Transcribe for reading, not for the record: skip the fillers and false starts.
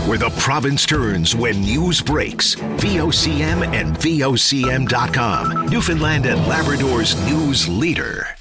where the province turns when news breaks. VOCM and VOCM.com, Newfoundland and Labrador's news leader.